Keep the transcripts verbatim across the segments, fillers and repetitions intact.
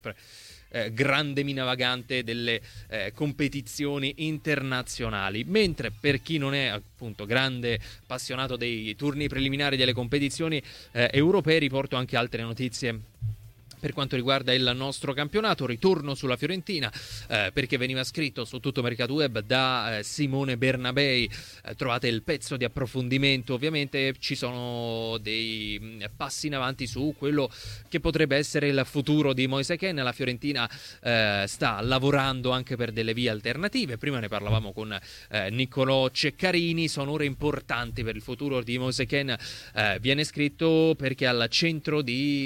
Eh, grande mina vagante delle eh, competizioni internazionali, mentre per chi non è appunto grande appassionato dei turni preliminari delle competizioni eh, europee, riporto anche altre notizie per quanto riguarda il nostro campionato. Ritorno sulla Fiorentina eh, perché veniva scritto su tutto Mercato Web da eh, Simone Bernabei, eh, trovate il pezzo di approfondimento, ovviamente ci sono dei mh, passi in avanti su quello che potrebbe essere il futuro di Moise Kean. La Fiorentina eh, sta lavorando anche per delle vie alternative, prima ne parlavamo con eh, Niccolò Ceccarini, sono ore importanti per il futuro di Moise Kean, eh, viene scritto perché al centro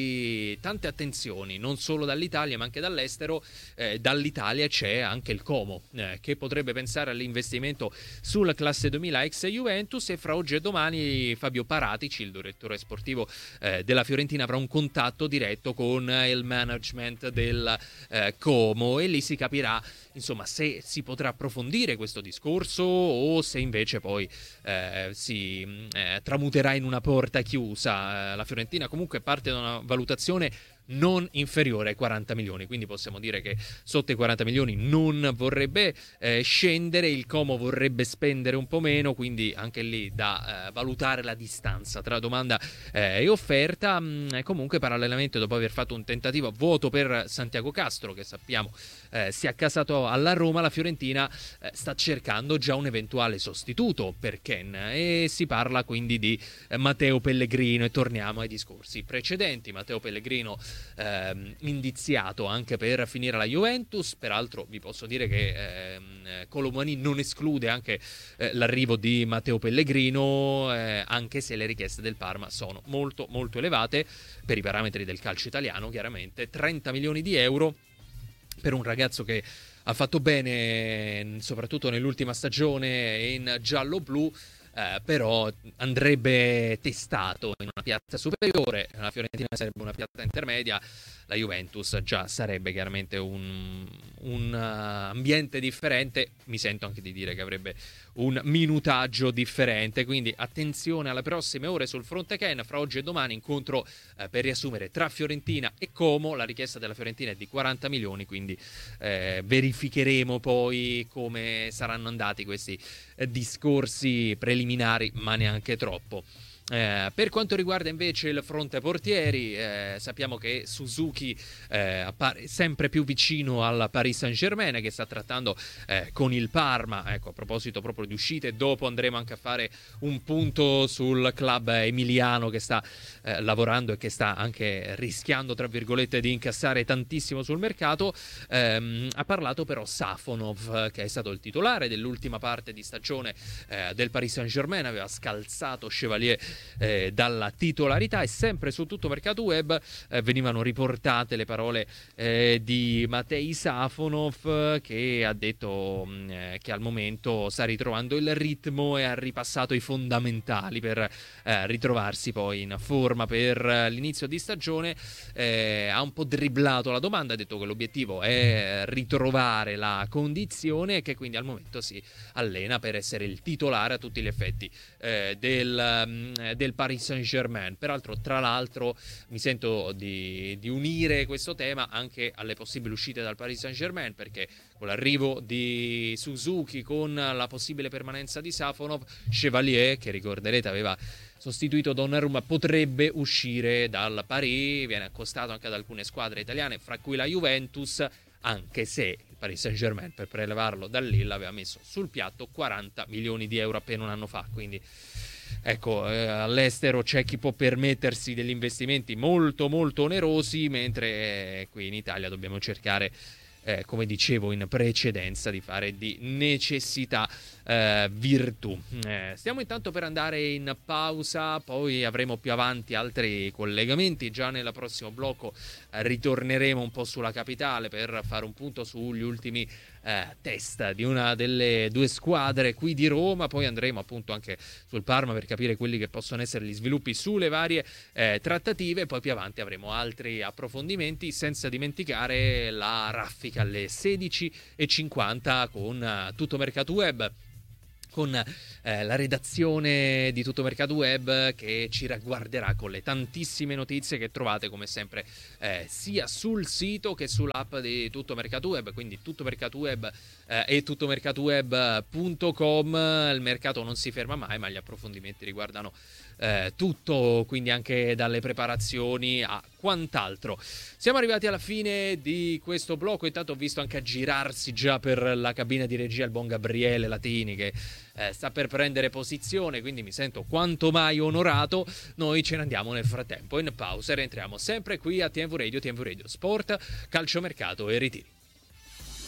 di tante attenzioni non solo dall'Italia ma anche dall'estero. Eh, dall'Italia c'è anche il Como eh, che potrebbe pensare all'investimento sulla classe duemila ex Juventus, e fra oggi e domani Fabio Paratici, il direttore sportivo eh, della Fiorentina, avrà un contatto diretto con il management del eh, Como, e lì si capirà insomma se si potrà approfondire questo discorso o se invece poi eh, si eh, tramuterà in una porta chiusa. Eh, la Fiorentina comunque parte da una valutazione non inferiore ai quaranta milioni, quindi possiamo dire che sotto i quaranta milioni non vorrebbe eh, scendere. Il Como vorrebbe spendere un po' meno, quindi anche lì da eh, valutare la distanza tra domanda eh, e offerta. Mm, comunque parallelamente, dopo aver fatto un tentativo a vuoto per Santiago Castro, che sappiamo eh, si è accasato alla Roma, la Fiorentina eh, sta cercando già un eventuale sostituto per Kean, e si parla quindi di eh, Matteo Pellegrino, e torniamo ai discorsi precedenti. Matteo Pellegrino Ehm, indiziato anche per finire la Juventus. Peraltro vi posso dire che ehm, Colomani non esclude anche eh, l'arrivo di Matteo Pellegrino, eh, anche se le richieste del Parma sono molto molto elevate per i parametri del calcio italiano. Chiaramente trenta milioni di euro per un ragazzo che ha fatto bene soprattutto nell'ultima stagione in giallo-blu, Eh, però andrebbe testato in una piazza superiore. La Fiorentina sarebbe una piazza intermedia, la Juventus già sarebbe chiaramente un, un uh, ambiente differente. Mi sento anche di dire che avrebbe un minutaggio differente, quindi attenzione alle prossime ore sul fronte Kean. Fra oggi e domani incontro eh, per riassumere tra Fiorentina e Como. La richiesta della Fiorentina è di quaranta milioni, quindi eh, verificheremo poi come saranno andati questi eh, discorsi preliminari, ma neanche troppo. Eh, per quanto riguarda invece il fronte portieri, eh, sappiamo che Suzuki eh, appare sempre più vicino al Paris Saint-Germain, che sta trattando eh, con il Parma. Ecco, a proposito proprio di uscite, dopo andremo anche a fare un punto sul club emiliano che sta eh, lavorando e che sta anche rischiando, tra virgolette, di incassare tantissimo sul mercato. Eh, ha parlato però Safonov, che è stato il titolare dell'ultima parte di stagione eh, del Paris Saint-Germain, aveva scalzato Chevalier Eh, dalla titolarità, e sempre su tutto Mercato Web eh, venivano riportate le parole eh, di Matej Safonov, che ha detto mh, eh, che al momento sta ritrovando il ritmo e ha ripassato i fondamentali per eh, ritrovarsi poi in forma per eh, l'inizio di stagione. Eh, ha un po' dribblato la domanda, ha detto che l'obiettivo è ritrovare la condizione e che quindi al momento si allena per essere il titolare a tutti gli effetti eh, del mh, del Paris Saint-Germain. Peraltro, tra l'altro, mi sento di, di unire questo tema anche alle possibili uscite dal Paris Saint-Germain, perché con l'arrivo di Suzuki, con la possibile permanenza di Safonov, Chevalier, che ricorderete aveva sostituito Donnarumma, potrebbe uscire dal Paris. Viene accostato anche ad alcune squadre italiane, fra cui la Juventus, anche se il Paris Saint-Germain per prelevarlo da lì l'aveva messo sul piatto quaranta milioni di euro appena un anno fa. Quindi ecco, eh, all'estero c'è chi può permettersi degli investimenti molto molto onerosi, mentre eh, qui in Italia dobbiamo cercare, eh, come dicevo in precedenza, di fare di necessità eh, virtù. Eh, stiamo intanto per andare in pausa, poi avremo più avanti altri collegamenti. Già nel prossimo blocco eh, ritorneremo un po' sulla capitale per fare un punto sugli ultimi Eh, test di una delle due squadre qui di Roma. Poi andremo appunto anche sul Parma per capire quelli che possono essere gli sviluppi sulle varie eh, trattative. Poi più avanti avremo altri approfondimenti, senza dimenticare la raffica alle sedici e cinquanta con uh, tutto Mercato Web. con eh, la redazione di Tutto Mercato Web, che ci ragguarderà con le tantissime notizie che trovate come sempre eh, sia sul sito che sull'app di Tutto Mercato Web, quindi Tutto Mercato Web eh, e tuttomercatoweb punto com. Il mercato non si ferma mai, ma gli approfondimenti riguardano eh, tutto, quindi anche dalle preparazioni a quant'altro. Siamo arrivati alla fine di questo blocco. Intanto ho visto anche aggirarsi già per la cabina di regia il buon Gabriele Latini, che eh, sta per prendere posizione, quindi mi sento quanto mai onorato. Noi ce ne andiamo nel frattempo in pausa e rientriamo sempre qui a T M V Radio, T M V Radio Sport, calciomercato e ritiri.